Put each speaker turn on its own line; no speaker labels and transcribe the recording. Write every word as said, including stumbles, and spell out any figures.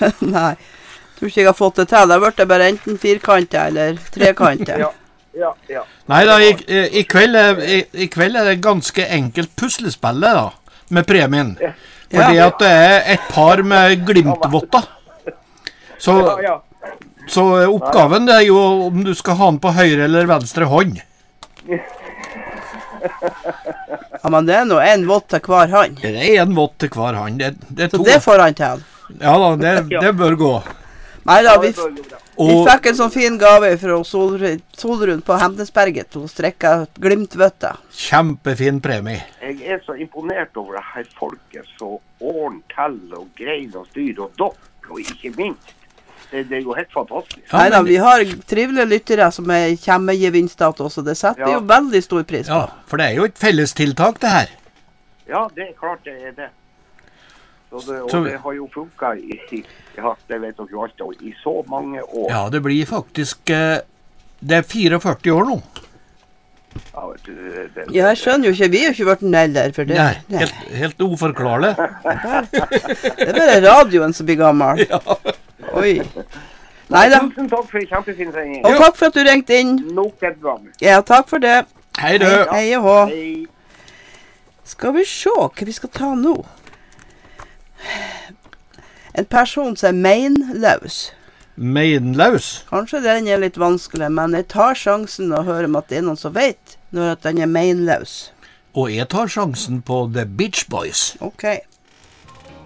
Nei, jeg tror ikke jeg har fått det til. Det har vært bare enten firkantet eller trekantet.
Ja, ja, ja.
Nei da, i, i, kveld er, i, i kveld er det ganske enkelt puslespillet da, med premien. Fordi
Ja.
at det er et par med glimtvotter. Så,
Ja, ja.
så oppgaven det er jo om du skal ha den på høyre eller venstre hånd.
Ja, men det er nå en vått til hver hand.
Det er en vott til hver hånd. Det, det er
Så
to.
det får han til.
Ja da, det, det bør gå.
Nei da, vi,
Ja, det bør gå bra.
vi
Og
fikk en sånn fin gave fra Solrun, Solrun på Hemnesberget. Hun strekket glimtvøtter.
kjempefin premie.
Jeg er så imponert over det her folket så ordn til og grein og styr og dokk, og ikke minst. Det, det er jo helt fantastisk.
Ja,
Nei da,
men-
vi har trivelige lyttere som er kjemmegevinster til oss, og det setter
Ja.
jo veldig stor pris på.
Ja, for det er jo et fellestiltak det her.
Ja, det er klart det er det. Så det og
Så-
det har jo funket i, i, ja, det vet dere jo alt om, i så mange år.
Ja, det blir faktisk eh, Det er fireogførti år nå.
Ja, vet du, det, det,
Ja, jeg skjønner jo ikke, vi har jo ikke vært en eldre for det.
Nei,
Nei.
helt, helt uforklarlig.
Det er bare radioen som blir gammel. Oi. Nei da.
Tusen takk for en kjempefin sending.
Og takk for at du ringte inn.
Nok et gang.
Ja, takk for det.
Hei du.
Hei og hå.
Hei.
Skal vi se hva vi skal ta nå. En person som er meinløs.
Meinlaus.
Kanskje den er litt vanskelig, men jeg tar sjansen og hører om at det er noen som vet når at den er meinløs.
Og jeg tar sjansen på The Beach Boys.
Ok.